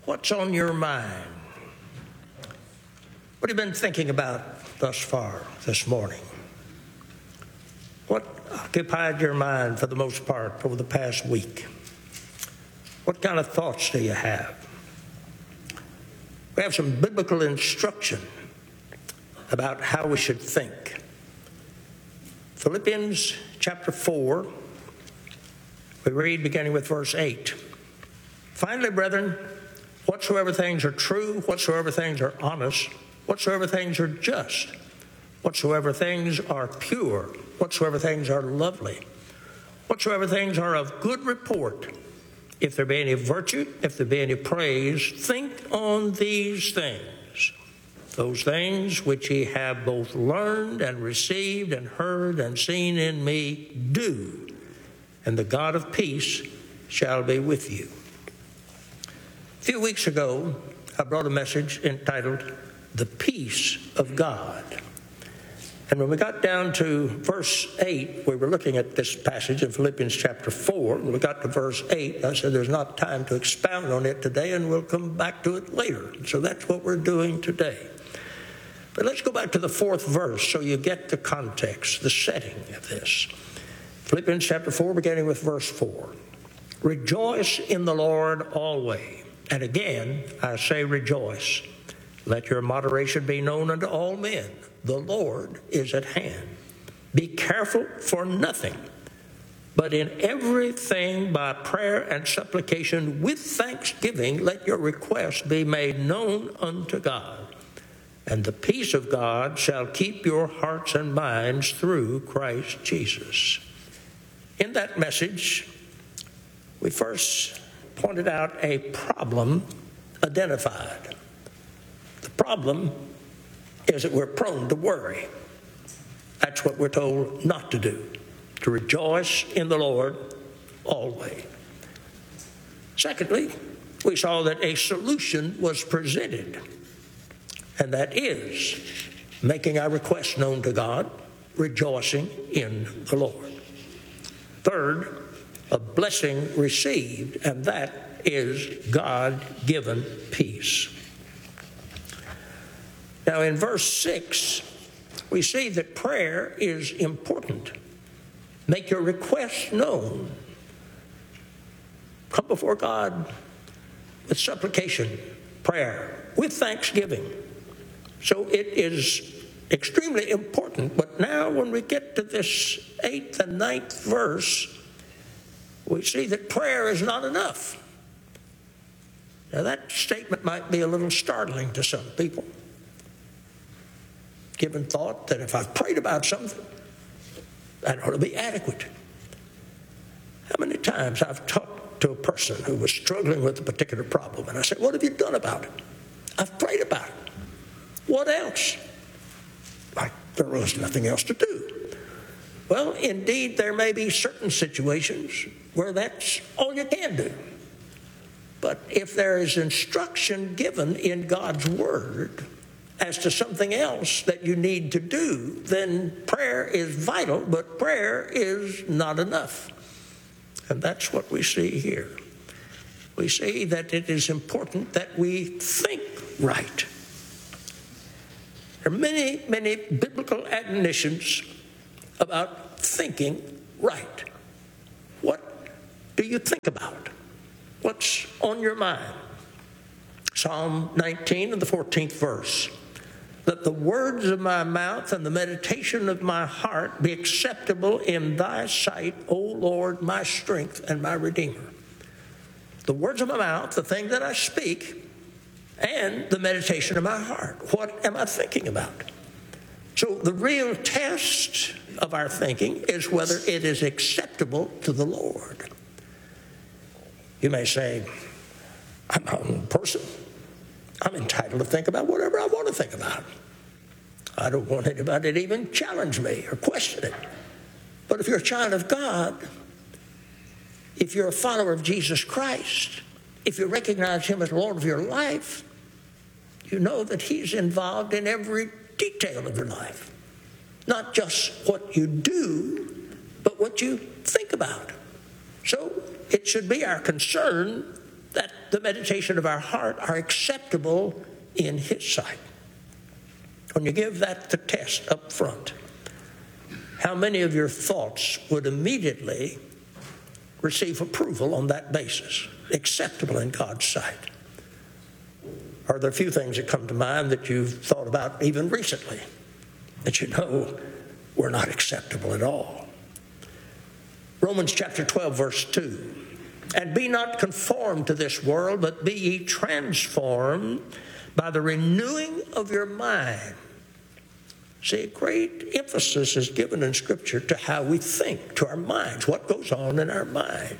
What's on your mind? What have you been thinking about thus far this morning? What occupied your mind for the most part over the past week? What kind of thoughts do you have? We have some biblical instruction about how we should think. Philippians chapter 4, we read beginning with verse 8. Finally, brethren, whatsoever things are true, whatsoever things are honest, whatsoever things are just, whatsoever things are pure, whatsoever things are lovely, whatsoever things are of good report, if there be any virtue, if there be any praise, think on these things. Those things which ye have both learned and received and heard and seen in me, do, and the God of peace shall be with you. A few weeks ago, I brought a message entitled, The Peace of God. And when we got down to verse 8, we were looking at this passage in Philippians chapter 4. When we got to verse 8, I said there's not time to expound on it today, and we'll come back to it later. So that's what we're doing today. But let's go back to the fourth verse so you get the context, the setting of this. Philippians chapter 4, beginning with verse 4. Rejoice in the Lord always. And again, I say rejoice. Let your moderation be known unto all men. The Lord is at hand. Be careful for nothing, but in everything by prayer and supplication with thanksgiving, let your requests be made known unto God. And the peace of God shall keep your hearts and minds through Christ Jesus. In that message, we first pointed out a problem identified. The problem is that we're prone to worry. That's what we're told not to do, to rejoice in the Lord always. Secondly, we saw that a solution was presented, and that is making our requests known to God, rejoicing in the Lord. Third, a blessing received, and that is God-given peace. Now in verse 6, we see that prayer is important. Make your requests known. Come before God with supplication, prayer, with thanksgiving. So it is extremely important. But now when we get to this 8th and 9th verse, we see that prayer is not enough. Now that statement might be a little startling to some people, given thought that if I've prayed about something, that ought to be adequate. How many times I've talked to a person who was struggling with a particular problem, and I said, what have you done about it? I've prayed about it. What else? Like there was nothing else to do. Well, indeed, there may be certain situations where that's all you can do. But if there is instruction given in God's Word as to something else that you need to do, then prayer is vital, but prayer is not enough. And that's what we see here. We see that it is important that we think right. There are many, many biblical admonitions about thinking right. What do you think about? What's on your mind? Psalm 19 and the 14th verse. Let the words of my mouth and the meditation of my heart be acceptable in thy sight, O Lord, my strength and my Redeemer. The words of my mouth, the thing that I speak, and the meditation of my heart. What am I thinking about? So the real test of our thinking is whether it is acceptable to the Lord. You may say, I'm my own person. I'm entitled to think about whatever I want to think about. I don't want anybody to even challenge me or question it. But if you're a child of God, if you're a follower of Jesus Christ, if you recognize Him as Lord of your life, you know that He's involved in every detail of your life. Not just what you do, but what you think about. So it should be our concern that the meditation of our heart are acceptable in His sight. When you give that the test up front, how many of your thoughts would immediately receive approval on that basis, acceptable in God's sight? Are there a few things that come to mind that you've thought about even recently that you know were not acceptable at all? Romans chapter 12, verse 2. And be not conformed to this world, but be ye transformed by the renewing of your mind. See, great emphasis is given in Scripture to how we think, to our minds, what goes on in our mind.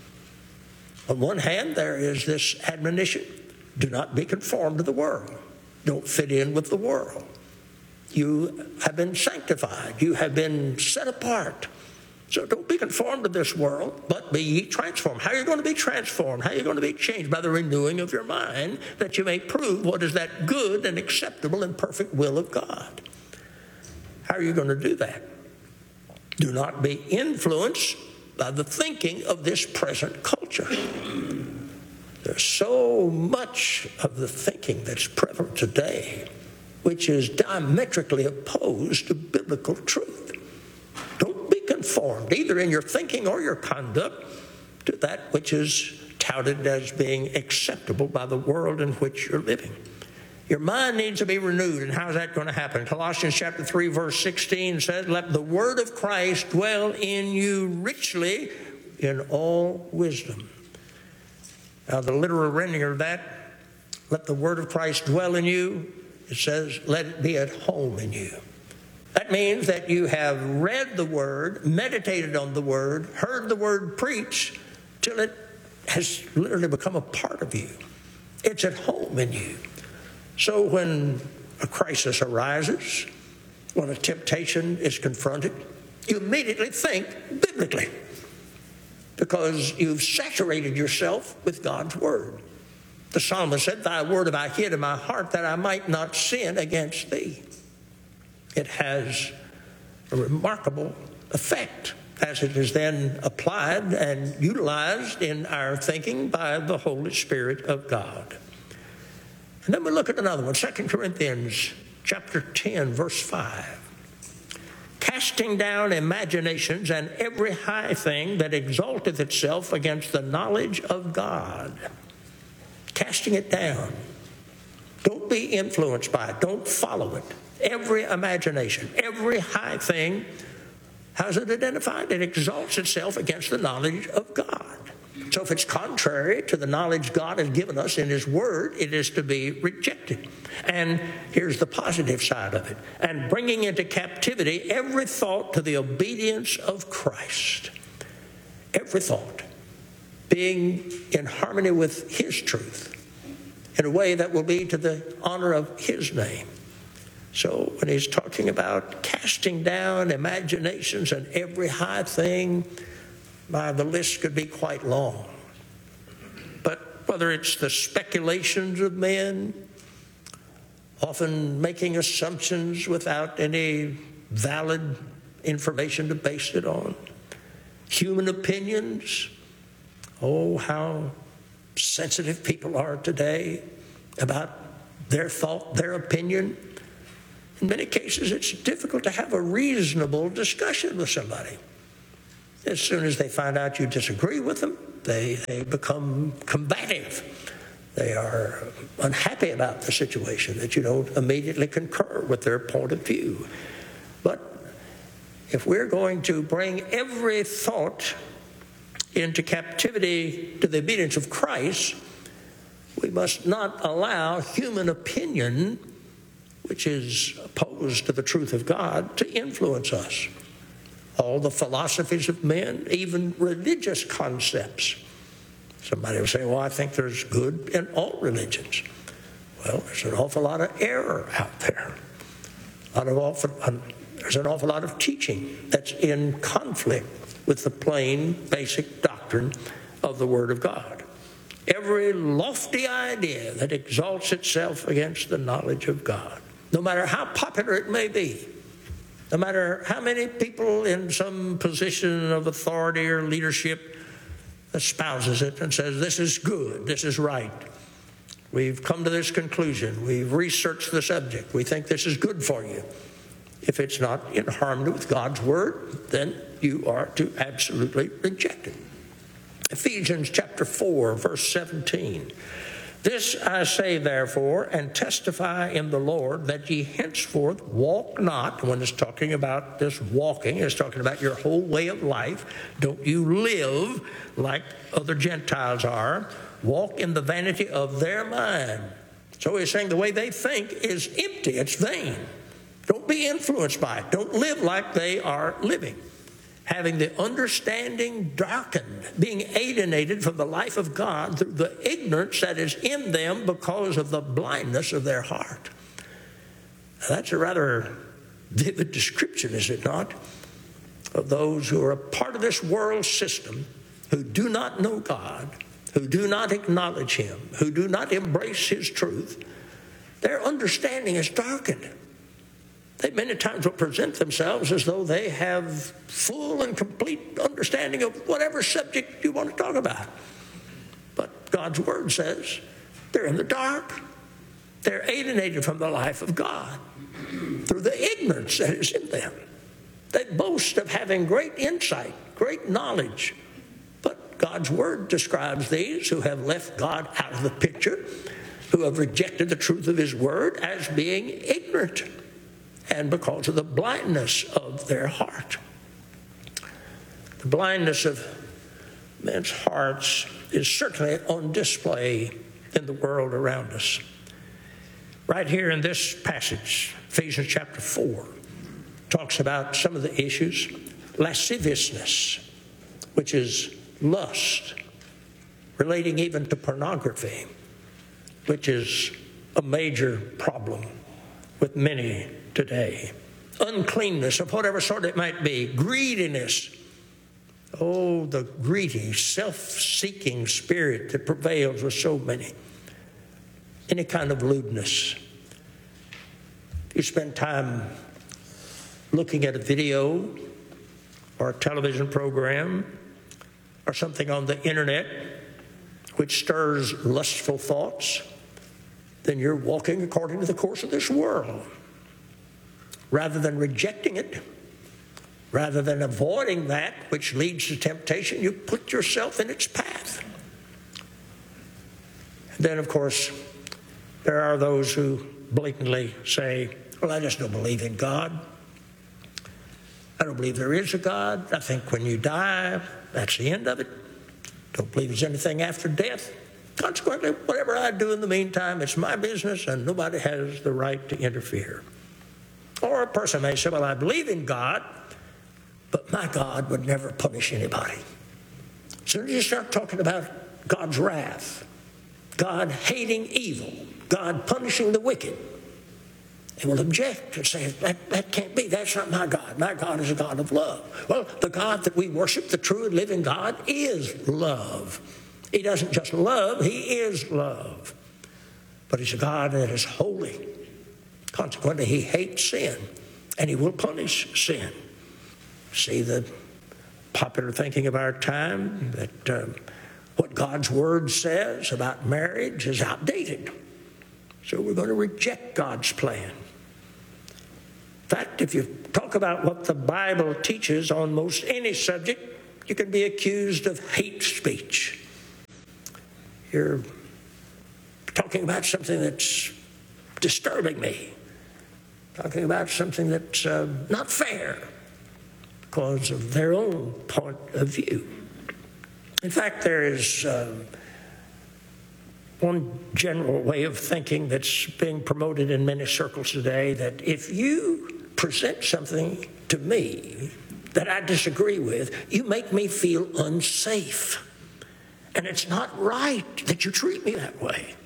On one hand, there is this admonition, do not be conformed to the world. Don't fit in with the world. You have been sanctified. You have been set apart. So don't be conformed to this world, but be ye transformed. How are you going to be transformed? How are you going to be changed? By the renewing of your mind, that you may prove what is that good and acceptable and perfect will of God. How are you going to do that? Do not be influenced by the thinking of this present culture. There's so much of the thinking that's prevalent today which is diametrically opposed to biblical truth. Don't be conformed, either in your thinking or your conduct, to that which is touted as being acceptable by the world in which you're living. Your mind needs to be renewed, and how's that going to happen? Colossians chapter 3, verse 16 says, let the word of Christ dwell in you richly in all wisdom. Now, the literal rendering of that, let the word of Christ dwell in you, it says, let it be at home in you. That means that you have read the word, meditated on the word, heard the word preached, till it has literally become a part of you. It's at home in you. So when a crisis arises, when a temptation is confronted, you immediately think biblically, because you've saturated yourself with God's word. The psalmist said, thy word have I hid in my heart that I might not sin against thee. It has a remarkable effect as it is then applied and utilized in our thinking by the Holy Spirit of God. And then we look at another one, 2 Corinthians chapter 10, verse 5. Casting down imaginations and every high thing that exalteth itself against the knowledge of God. Casting it down. Don't be influenced by it. Don't follow it. Every imagination, every high thing, how's it identified? It exalts itself against the knowledge of God. So if it's contrary to the knowledge God has given us in His Word, it is to be rejected. And here's the positive side of it. And bringing into captivity every thought to the obedience of Christ. Every thought being in harmony with His truth in a way that will be to the honor of His name. So when he's talking about casting down imaginations and every high thing, the list could be quite long. But whether it's the speculations of men, often making assumptions without any valid information to base it on, human opinions, oh, how sensitive people are today about their thought, their opinion. In many cases, it's difficult to have a reasonable discussion with somebody. As soon as they find out you disagree with them, they become combative. They are unhappy about the situation, that you don't immediately concur with their point of view. But if we're going to bring every thought into captivity to the obedience of Christ, we must not allow human opinion, which is opposed to the truth of God, to influence us. All the philosophies of men, even religious concepts. Somebody will say, well, I think there's good in all religions. Well, there's an awful lot of error out there. There's an awful lot of teaching that's in conflict with the plain, basic doctrine of the Word of God. Every lofty idea that exalts itself against the knowledge of God, no matter how popular it may be, no matter how many people in some position of authority or leadership espouses it and says, this is good, this is right. We've come to this conclusion. We've researched the subject. We think this is good for you. If it's not in harmony with God's word, then you are to absolutely reject it. Ephesians chapter 4, verse 17. This I say therefore, and testify in the Lord, that ye henceforth walk not. When it's talking about this walking, it's talking about your whole way of life. Don't you live like other Gentiles are. Walk in the vanity of their mind. So he's saying the way they think is empty, it's vain. Don't be influenced by it. Don't live like they are living. Having the understanding darkened, being alienated from the life of God through the ignorance that is in them because of the blindness of their heart. Now, that's a rather vivid description, is it not, of those who are a part of this world system, who do not know God, who do not acknowledge Him, who do not embrace His truth. Their understanding is darkened. They many times will present themselves as though they have full and complete understanding of whatever subject you want to talk about. But God's word says they're in the dark. They're alienated from the life of God through the ignorance that is in them. They boast of having great insight, great knowledge. But God's word describes these who have left God out of the picture, who have rejected the truth of His word, as being ignorant, and because of the blindness of their heart. The blindness of men's hearts is certainly on display in the world around us. Right here in this passage, Ephesians chapter 4, talks about some of the issues. Lasciviousness, which is lust, relating even to pornography, which is a major problem with many today. Uncleanness of whatever sort it might be. Greediness. Oh, the greedy, self-seeking spirit that prevails with so many. Any kind of lewdness. You spend time looking at a video or a television program or something on the internet which stirs lustful thoughts, then you're walking according to the course of this world. Rather than rejecting it, rather than avoiding that which leads to temptation, you put yourself in its path. And then, of course, there are those who blatantly say, well, I just don't believe in God. I don't believe there is a God. I think when you die, that's the end of it. Don't believe there's anything after death. Consequently, whatever I do in the meantime, it's my business and nobody has the right to interfere. Or a person may say, well, I believe in God, but my God would never punish anybody. As soon as you start talking about God's wrath, God hating evil, God punishing the wicked, they will object and say, that can't be. That's not my God. My God is a God of love. Well, the God that we worship, the true and living God, is love. He doesn't just love, He is love. But He's a God that is holy. Consequently, He hates sin, and He will punish sin. See the popular thinking of our time that what God's Word says about marriage is outdated. So we're going to reject God's plan. In fact, if you talk about what the Bible teaches on most any subject, you can be accused of hate speech. You're talking about something that's disturbing me. Talking about something that's not fair because of their own point of view. In fact, there is one general way of thinking that's being promoted in many circles today, that if you present something to me that I disagree with, you make me feel unsafe. And it's not right that you treat me that way.